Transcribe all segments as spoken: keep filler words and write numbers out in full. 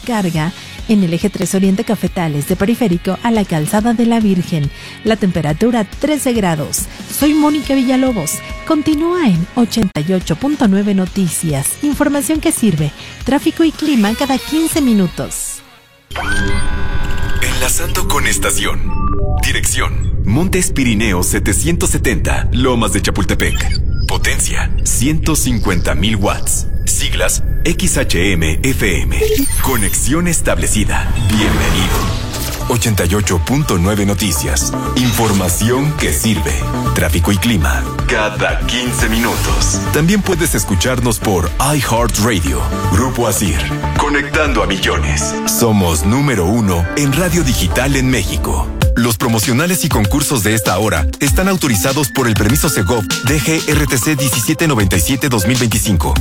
descarga en el eje tres Oriente Cafetales de Periférico a la Calzada de la Virgen. La temperatura trece grados. Soy Mónica Villalobos. Continúa en ochenta y ocho punto nueve Noticias. Información que sirve. Tráfico y clima cada quince minutos. Enlazando con estación. Dirección: Montes Pirineos setecientos setenta, Lomas de Chapultepec. Potencia: ciento cincuenta mil watts. Siglas: X H M F M. Conexión establecida. Bienvenido. ochenta y ocho punto nueve Noticias. Información que sirve. Tráfico y clima cada quince minutos. También puedes escucharnos por iHeartRadio. Grupo Asir. Conectando a millones. Somos número uno en radio digital en México. Los promocionales y concursos de esta hora están autorizados por el permiso Segov D G R T C diecisiete noventa y siete dos mil veinticinco.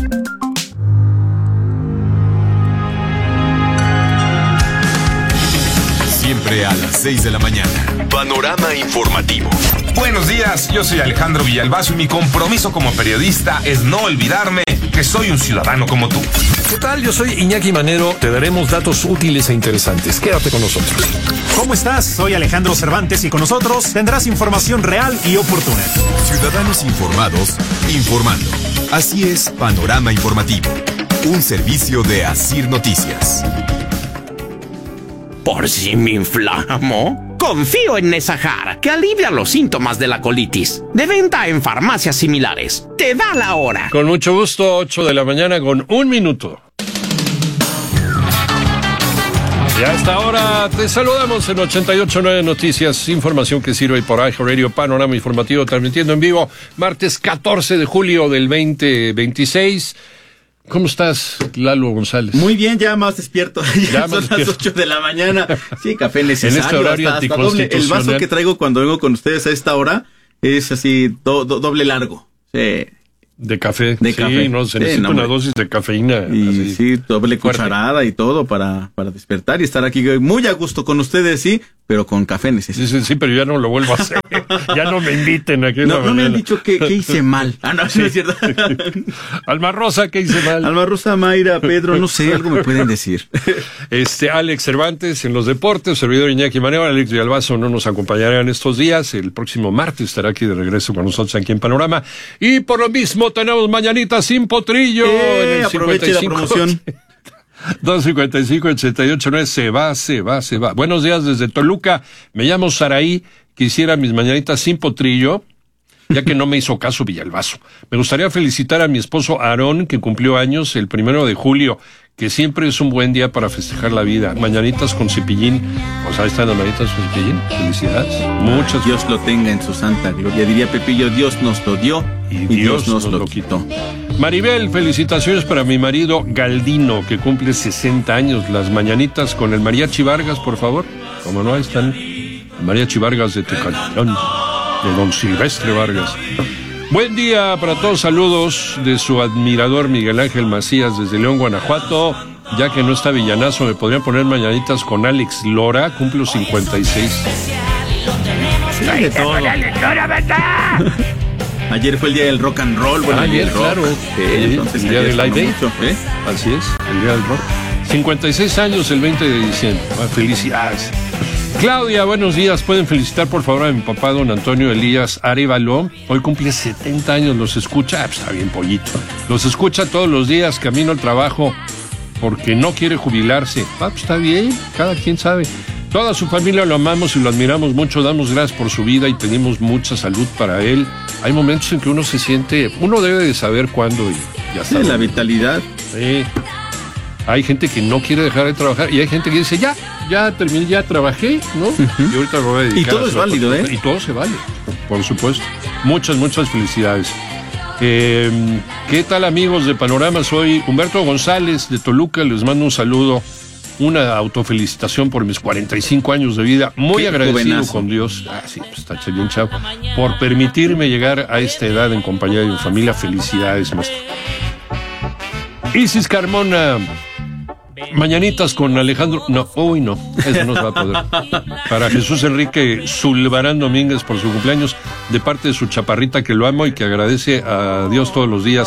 Siempre a las seis de la mañana. Panorama informativo. Buenos días, yo soy Alejandro Villalbazo y mi compromiso como periodista es no olvidarme que soy un ciudadano como tú. ¿Qué tal? Yo soy Iñaki Manero. Te daremos datos útiles e interesantes. Quédate con nosotros. ¿Cómo estás? Soy Alejandro Cervantes y con nosotros tendrás información real y oportuna. Ciudadanos informados, informando. Así es Panorama Informativo. Un servicio de Asir Noticias. ¿Por si me inflamo? Confío en Nesahar, que alivia los síntomas de la colitis. De venta en farmacias similares. Te da la hora. Con mucho gusto, ocho de la mañana con un minuto. Y a esta hora te saludamos en ochenta y ocho punto nueve Noticias, información que sirve por iHeartRadio, Panorama Informativo, transmitiendo en vivo, martes catorce de julio del veinte veintiséis. ¿Cómo estás, Lalo González? Muy bien, ya más despierto. Ya, ya son más despierto. Las ocho de la mañana. Sí, café necesario. En este horario hasta, hasta doble. El vaso que traigo cuando vengo con ustedes a esta hora es así, do, do, doble largo. Sí. De café. De sí, café. no, se sí, necesita no, una dosis de cafeína. Y así, sí, doble fuerte. cucharada y todo para, para despertar y estar aquí muy a gusto con ustedes, sí, pero con café necesario. Sí, sí, sí, pero ya no lo vuelvo a hacer. Ya no me inviten aquí. No, no me han dicho que, que hice mal. Ah, no, sí. No es cierto. Alma Rosa, ¿qué hice mal? Alma Rosa, Mayra, Pedro, no sé, algo me pueden decir. Este, Alex Cervantes en los deportes, servidor Iñaki Manero. Alex Villalbazo no nos acompañará en estos días. El próximo martes estará aquí de regreso con nosotros aquí en Panorama. Y por lo mismo tenemos mañanita sin potrillo. Eh, en el aproveche la promoción. dos cincuenta y cinco, ochenta y ocho nueve. Se va, se va, se va. Buenos días desde Toluca. Me llamo Saraí. Quisiera mis mañanitas sin potrillo, ya que no me hizo caso Villalbazo. Me gustaría felicitar a mi esposo Aarón, que cumplió años el primero de julio, que siempre es un buen día para festejar la vida. Mañanitas con cepillín. O sea, ahí están las mañanitas con cepillín. Felicidades. Muchas. Dios lo tenga en su santa gloria. Diría Pepillo, Dios nos lo dio y, y Dios, Dios nos, nos lo quitó. Maribel, felicitaciones para mi marido Galdino, que cumple sesenta años. Las mañanitas con el Mariachi Vargas, por favor. Como no, ahí están. Mariachi Vargas de Tecalitlán, de don Silvestre Vargas. Buen día para todos, saludos de su admirador Miguel Ángel Macías desde León, Guanajuato. Ya que no está Villanazo, me podrían poner mañanitas con Alex Lora, cumplo cincuenta y seis. Sí, de todo. Ayer fue el día del rock and roll. Bueno, ayer, el claro. Rock. Sí, entonces, el día del Live Aid. ¿Eh? Así es, el día del rock. cincuenta y seis años el veinte de diciembre. Felicidades. Claudia, buenos días. Pueden felicitar por favor a mi papá, don Antonio Elías Arevalo. Hoy cumple setenta años, los escucha. Ah, pues está bien, pollito. Los escucha todos los días, camino al trabajo, porque no quiere jubilarse. Ah, pues está bien, cada quien sabe. Toda su familia lo amamos y lo admiramos mucho. Damos gracias por su vida y pedimos mucha salud para él. Hay momentos en que uno se siente, uno debe de saber cuándo y ya está. Sí, la vitalidad. Sí. Hay gente que no quiere dejar de trabajar y hay gente que dice, ya, ya terminé, ya trabajé, ¿no? Uh-huh. Y ahorita me voy a dedicar. Y todo es válido, ¿eh? Y todo se vale, por supuesto. Muchas, muchas felicidades. Eh, ¿Qué tal, amigos de Panorama? Soy Humberto González de Toluca, les mando un saludo, una autofelicitación por mis cuarenta y cinco años de vida. Muy Qué agradecido jovenazo. Con Dios, ah, sí, pues está bien chavo, por permitirme llegar a esta edad en compañía de mi familia. Felicidades, maestro. Isis Carmona, mañanitas con Alejandro. No, uy, no, eso no se va a poder. Para Jesús Enrique Zulbarán Domínguez por su cumpleaños, de parte de su chaparrita que lo amo y que agradece a Dios todos los días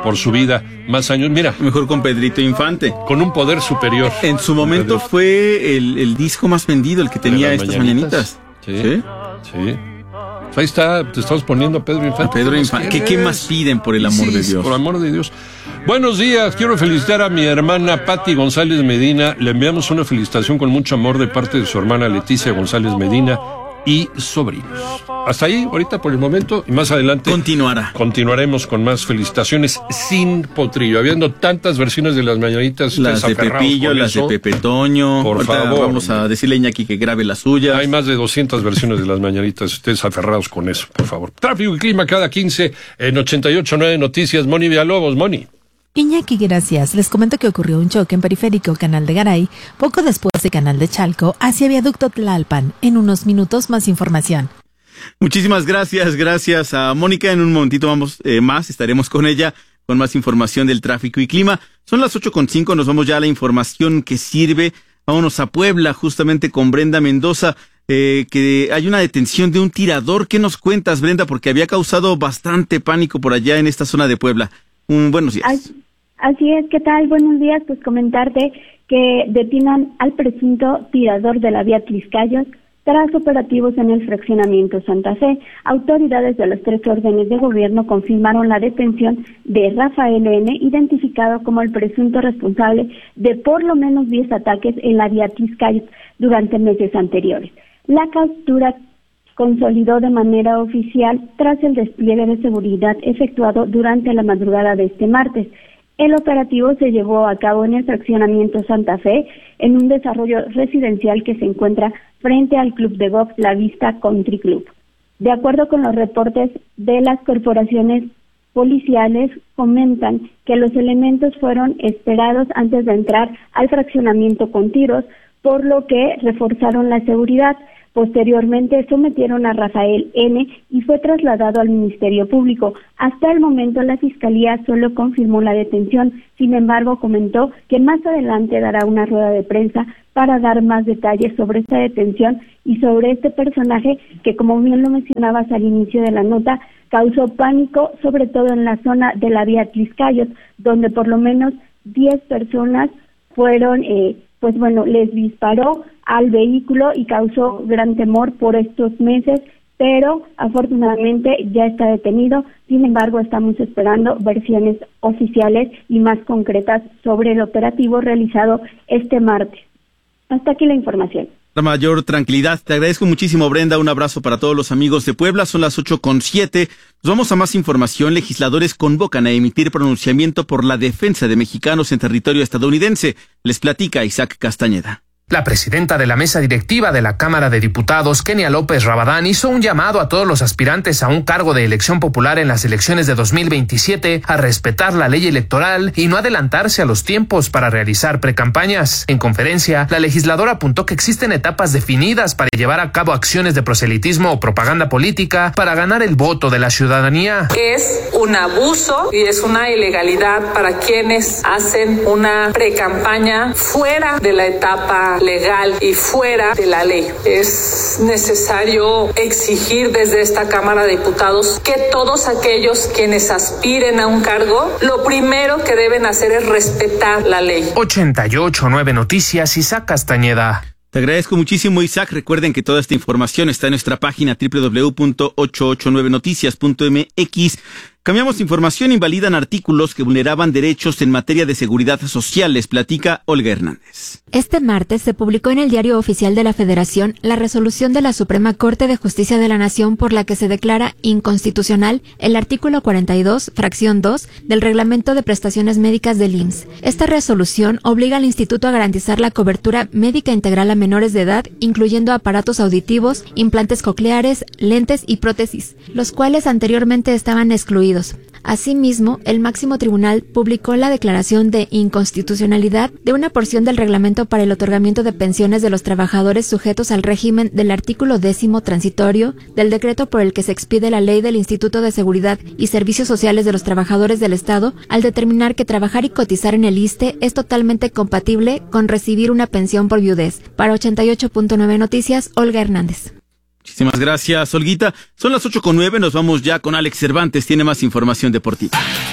por su vida más años. Mira, mejor con Pedrito Infante. Con un poder superior. En su momento fue el, el disco más vendido, el que tenía estas mañanitas. mañanitas. Sí, sí. sí. Ahí está, te estamos poniendo a Pedro Infante. A Pedro Infante. ¿Qué, ¿Qué más piden, por el amor sí, de Dios? Por el amor de Dios. Buenos días, quiero felicitar a mi hermana Patti González Medina. Le enviamos una felicitación con mucho amor de parte de su hermana Leticia González Medina y sobrinos. Hasta ahí, ahorita por el momento, y más adelante continuará. Continuaremos con más felicitaciones sin potrillo, habiendo tantas versiones de las mañanitas. Las de Pepillo, las eso. de Pepe Toño. Por ahorita favor. Vamos a decirle a Iñaki que grabe las suyas. Hay más de doscientas versiones de las mañanitas, ustedes aferrados con eso, por favor. Tráfico y clima cada quince en ochenta y ocho punto nueve Noticias. Moni Villalobos, Moni. Iñaki, gracias. Les comento que ocurrió un choque en Periférico Canal de Garay, poco después de Canal de Chalco, hacia Viaducto Tlalpan. En unos minutos más información. Muchísimas gracias, gracias a Mónica. En un momentito vamos eh, más, estaremos con ella con más información del tráfico y clima. Son las ocho con cinco, nos vamos ya a la información que sirve. Vámonos a Puebla, justamente con Brenda Mendoza, eh, que hay una detención de un tirador. ¿Qué nos cuentas, Brenda? Porque había causado bastante pánico por allá en esta zona de Puebla. Un buenos días. Así, así es, ¿qué tal? Buenos días, pues comentarte que detienen al presunto tirador de la vía Tliscayos tras operativos en el fraccionamiento Santa Fe. Autoridades de los tres órdenes de gobierno confirmaron la detención de Rafael N., identificado como el presunto responsable de por lo menos diez ataques en la vía Tliscayos durante meses anteriores. La captura consolidó de manera oficial tras el despliegue de seguridad efectuado durante la madrugada de este martes. El operativo se llevó a cabo en el fraccionamiento Santa Fe, en un desarrollo residencial que se encuentra frente al club de golf La Vista Country Club. De acuerdo con los reportes de las corporaciones policiales, comentan que los elementos fueron esperados antes de entrar al fraccionamiento con tiros, por lo que reforzaron la seguridad. Posteriormente sometieron a Rafael N. y fue trasladado al Ministerio Público. Hasta el momento la Fiscalía solo confirmó la detención, sin embargo comentó que más adelante dará una rueda de prensa para dar más detalles sobre esta detención y sobre este personaje que, como bien lo mencionabas al inicio de la nota, causó pánico, sobre todo en la zona de la vía Tliscayos, donde por lo menos diez personas fueron, eh, pues bueno, les disparó al vehículo y causó gran temor por estos meses, pero afortunadamente ya está detenido. Sin embargo, estamos esperando versiones oficiales y más concretas sobre el operativo realizado este martes. Hasta aquí la información. La mayor tranquilidad. Te agradezco muchísimo, Brenda. Un abrazo para todos los amigos de Puebla. Son las ocho con siete. Nos vamos a más información. Legisladores convocan a emitir pronunciamiento por la defensa de mexicanos en territorio estadounidense. Les platica Isaac Castañeda. La presidenta de la mesa directiva de la Cámara de Diputados, Kenia López Rabadán, hizo un llamado a todos los aspirantes a un cargo de elección popular en las elecciones de dos mil veintisiete a respetar la ley electoral y no adelantarse a los tiempos para realizar precampañas. En conferencia, la legisladora apuntó que existen etapas definidas para llevar a cabo acciones de proselitismo o propaganda política para ganar el voto de la ciudadanía. Es un abuso y es una ilegalidad para quienes hacen una precampaña fuera de la etapa legal y fuera de la ley. Es necesario exigir desde esta Cámara de Diputados que todos aquellos quienes aspiren a un cargo, lo primero que deben hacer es respetar la ley. ochenta y ocho punto nueve Noticias, Isaac Castañeda. Te agradezco muchísimo, Isaac. Recuerden que toda esta información está en nuestra página doble u doble u doble u punto ochocientos ochenta y nueve noticias punto m x. Cambiamos de información. Invalidan artículos que vulneraban derechos en materia de seguridad social. Les platica Olga Hernández. Este martes se publicó en el Diario Oficial de la Federación la resolución de la Suprema Corte de Justicia de la Nación por la que se declara inconstitucional el artículo cuarenta y dos, fracción dos, del Reglamento de Prestaciones Médicas del I M S S. Esta resolución obliga al Instituto a garantizar la cobertura médica integral a menores de edad, incluyendo aparatos auditivos, implantes cocleares, lentes y prótesis, los cuales anteriormente estaban excluidos. Asimismo, el máximo tribunal publicó la declaración de inconstitucionalidad de una porción del reglamento para el otorgamiento de pensiones de los trabajadores sujetos al régimen del artículo décimo transitorio del decreto por el que se expide la ley del Instituto de Seguridad y Servicios Sociales de los Trabajadores del Estado, al determinar que trabajar y cotizar en el I S S S T E es totalmente compatible con recibir una pensión por viudez. Para ochenta y ocho punto nueve Noticias, Olga Hernández. Muchísimas gracias, Olguita. Son las ocho con nueve, nos vamos ya con Alex Cervantes, tiene más información deportiva.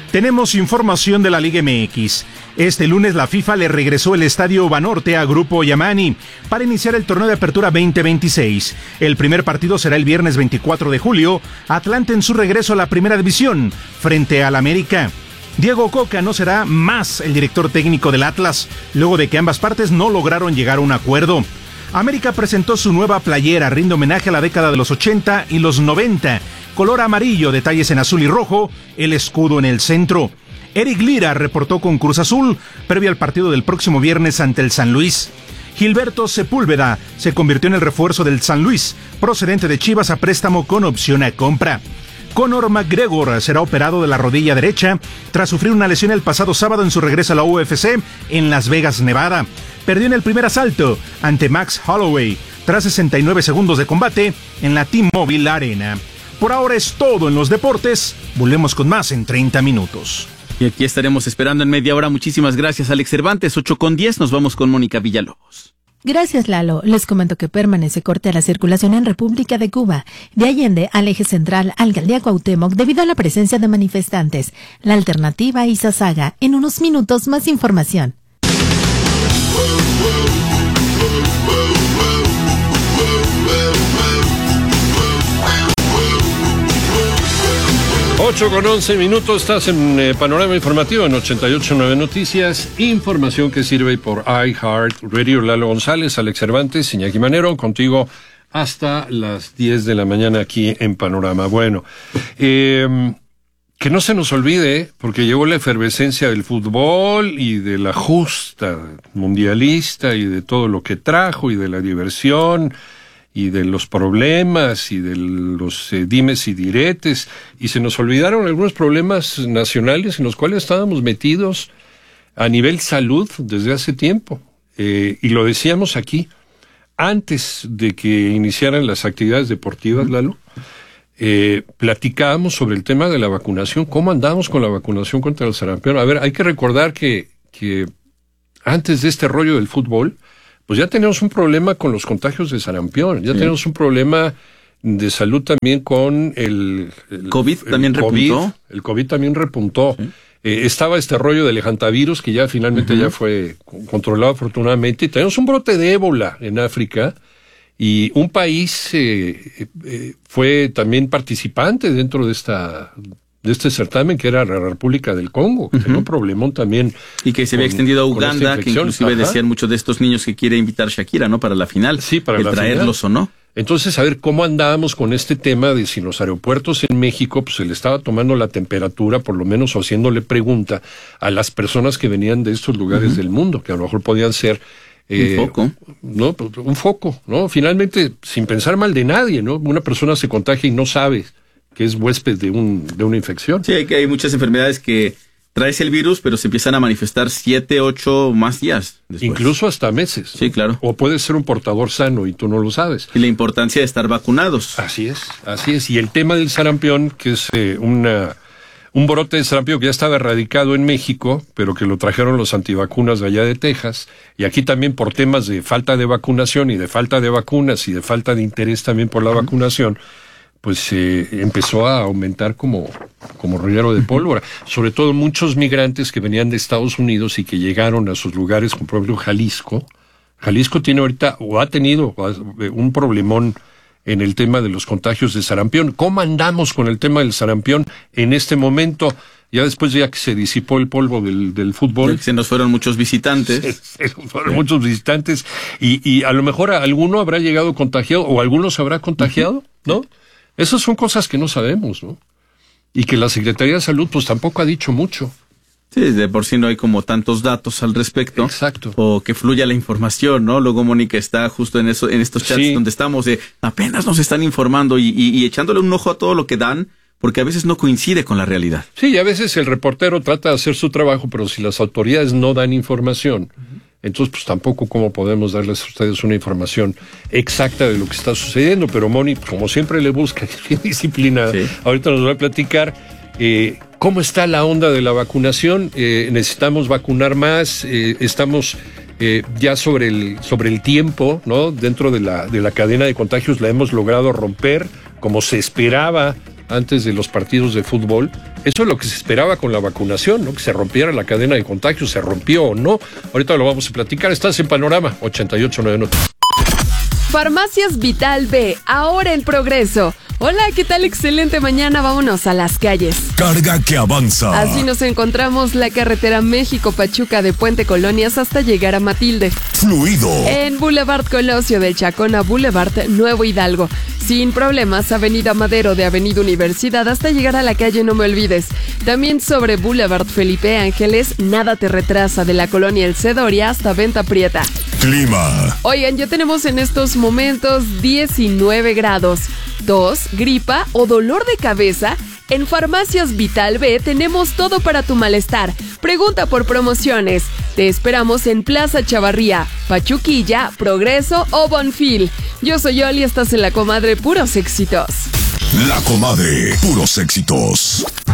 Tenemos información de la Liga M X. Este lunes la FIFA le regresó el estadio Banorte a Grupo Yamani para iniciar el torneo de apertura veinte veintiséis. El primer partido será el viernes veinticuatro de julio, Atlante en su regreso a la primera división, frente al América. Diego Coca no será más el director técnico del Atlas, luego de que ambas partes no lograron llegar a un acuerdo. América presentó su nueva playera, rinde homenaje a la década de los ochenta y los noventa. Color amarillo, detalles en azul y rojo, el escudo en el centro. Eric Lira reportó con Cruz Azul, previo al partido del próximo viernes ante el San Luis. Gilberto Sepúlveda se convirtió en el refuerzo del San Luis, procedente de Chivas a préstamo con opción a compra. Conor McGregor será operado de la rodilla derecha tras sufrir una lesión el pasado sábado en su regreso a la U F C en Las Vegas, Nevada. Perdió en el primer asalto ante Max Holloway tras sesenta y nueve segundos de combate en la T-Mobile Arena. Por ahora es todo en los deportes. Volvemos con más en treinta minutos. Y aquí estaremos esperando en media hora. Muchísimas gracias, Alex Cervantes. ocho con diez, nos vamos con Mónica Villalobos. Gracias, Lalo. Les comento que permanece corte a la circulación en República de Cuba, de Allende al eje central, Alcaldía Cuauhtémoc, debido a la presencia de manifestantes. La alternativa Izazaga. En unos minutos, más información. ocho con once minutos, estás en eh, Panorama Informativo en ochenta y ocho punto nueve Noticias, información que sirve por iHeart Radio. Lalo González, Alex Cervantes, Iñaki Manero, contigo hasta las diez de la mañana aquí en Panorama. Bueno, eh, que no se nos olvide, porque llegó la efervescencia del fútbol y de la justa mundialista y de todo lo que trajo y de la diversión y de los problemas y de los eh, dimes y diretes, y se nos olvidaron algunos problemas nacionales en los cuales estábamos metidos a nivel salud desde hace tiempo. Eh, y lo decíamos aquí, antes de que iniciaran las actividades deportivas, Lalo, eh, platicábamos sobre el tema de la vacunación, cómo andamos con la vacunación contra el sarampión. A ver, hay que recordar que, que antes de este rollo del fútbol, pues ya tenemos un problema con los contagios de sarampión, ya sí. tenemos un problema de salud también con el... el COVID el también COVID, repuntó. El COVID también repuntó. Sí. Eh, estaba este rollo del hantavirus que ya finalmente uh-huh. ya fue controlado afortunadamente. Y tenemos un brote de ébola en África y un país eh, eh, fue también participante dentro de esta... de este certamen, que era la República del Congo, que uh-huh. tenía un problemón también. Y que se había con, extendido a Uganda, que inclusive Ajá. decían muchos de estos niños que quiere invitar Shakira, ¿no? Para la final. Sí, para la traerlos final. o no. Entonces, a ver, ¿cómo andábamos con este tema de si en los aeropuertos en México pues se le estaba tomando la temperatura, por lo menos o haciéndole pregunta a las personas que venían de estos lugares uh-huh. del mundo, que a lo mejor podían ser... Eh, un foco. No, un foco, ¿no? Finalmente, sin pensar mal de nadie, ¿no? Una persona se contagia y no sabe que es huésped de un de una infección. Sí, que hay muchas enfermedades que traes el virus, pero se empiezan a manifestar siete, ocho más días después. Incluso hasta meses. Sí, claro. O puedes ser un portador sano y tú no lo sabes. Y la importancia de estar vacunados. Así es, así es. Y el tema del sarampión, que es eh, una un brote de sarampión que ya estaba erradicado en México, pero que lo trajeron los antivacunas de allá de Texas, y aquí también por temas de falta de vacunación y de falta de vacunas y de falta de interés también por la uh-huh. vacunación, pues eh, empezó a aumentar como, como reguero de pólvora. Sobre todo muchos migrantes que venían de Estados Unidos y que llegaron a sus lugares, como por ejemplo Jalisco. Jalisco tiene ahorita, o ha tenido, un problemón en el tema de los contagios de sarampión. ¿Cómo andamos con el tema del sarampión en este momento? Ya después ya que se disipó el polvo del, del fútbol. Se nos fueron muchos visitantes. Se, se nos fueron sí. muchos visitantes. Y, y a lo mejor a alguno habrá llegado contagiado, o alguno se habrá contagiado, ¿no? Esas son cosas que no sabemos, ¿no? Y que la Secretaría de Salud pues tampoco ha dicho mucho. Sí, de por sí no hay como tantos datos al respecto. Exacto. O que fluya la información, ¿no? Luego Mónica está justo en eso, en estos chats sí. donde estamos, eh, apenas nos están informando y, y, y echándole un ojo a todo lo que dan, porque a veces no coincide con la realidad. Sí, y a veces el reportero trata de hacer su trabajo, pero si las autoridades no dan información, uh-huh. entonces pues tampoco cómo podemos darles a ustedes una información exacta de lo que está sucediendo. Pero Moni, como siempre le busca, es bien disciplinada. Sí. Ahorita nos va a platicar eh, cómo está la onda de la vacunación. Eh, necesitamos vacunar más, eh, estamos eh, ya sobre el sobre el tiempo, ¿no? Dentro de la de la cadena de contagios la hemos logrado romper como se esperaba antes de los partidos de fútbol, Eso es lo que se esperaba con la vacunación, ¿no? Que se rompiera la cadena de contagio, se rompió o no. Ahorita lo vamos a platicar. Estás en Panorama ochenta y ocho punto nueve. Farmacias Vital B, ahora en Progreso. Hola, ¿qué tal? Excelente mañana, vámonos a las calles. Carga que avanza. Así nos encontramos la carretera México-Pachuca de Puente Colonias hasta llegar a Matilde. Fluido. En Boulevard Colosio del Chacón a Boulevard Nuevo Hidalgo. Sin problemas, Avenida Madero de Avenida Universidad hasta llegar a la calle No Me Olvides. También sobre Boulevard Felipe Ángeles, nada te retrasa de la colonia El Cedoria hasta Venta Prieta. Clima. Oigan, ya tenemos en estos momentos diecinueve grados. Tos, gripa o dolor de cabeza. En Farmacias Vital B tenemos todo para tu malestar. Pregunta por promociones. Te esperamos en Plaza Chavarría, Pachuquilla, Progreso o Bonfil. Yo soy Oli, estás en La Comadre, puros éxitos. La Comadre, puros éxitos.